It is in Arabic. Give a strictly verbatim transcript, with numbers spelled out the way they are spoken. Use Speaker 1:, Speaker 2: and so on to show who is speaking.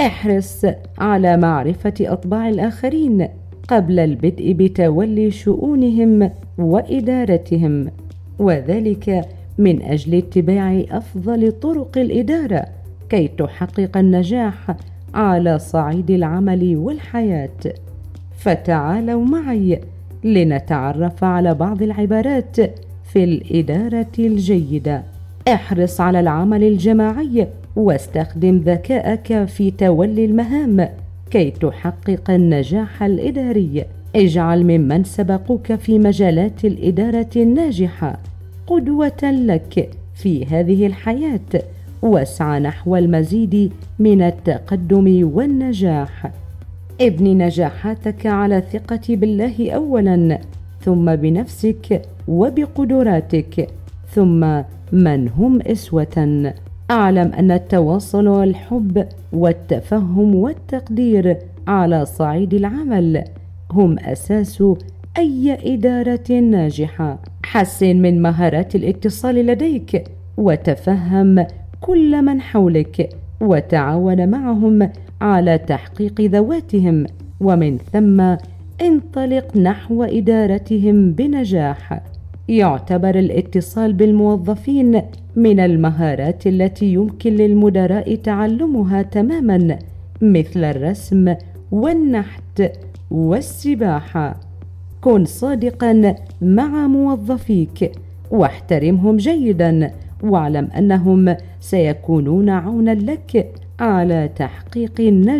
Speaker 1: احرص على معرفة أطباع الآخرين قبل البدء بتولي شؤونهم وإدارتهم، وذلك من أجل اتباع أفضل طرق الإدارة كي تحقق النجاح على صعيد العمل والحياة. فتعالوا معي لنتعرف على بعض العبارات في الإدارة الجيدة. احرص على العمل الجماعي واستخدم ذكائك في تولي المهام كي تحقق النجاح الإداري. اجعل ممن سبقوك في مجالات الإدارة الناجحة قدوة لك في هذه الحياة، واسعى نحو المزيد من التقدم والنجاح. ابني نجاحاتك على الثقة بالله أولا، ثم بنفسك وبقدراتك، ثم من هم إسوة. أعلم أن التواصل والحب والتفهم والتقدير على صعيد العمل هم أساس أي إدارة ناجحة. حسن من مهارات الاتصال لديك وتفهم كل من حولك وتعاون معهم على تحقيق ذواتهم، ومن ثم انطلق نحو إدارتهم بنجاح. يعتبر الاتصال بالموظفين من المهارات التي يمكن للمدراء تعلمها تماما، مثل الرسم والنحت والسباحة. كن صادقا مع موظفيك واحترمهم جيدا، واعلم أنهم سيكونون عونا لك على تحقيق النجاح.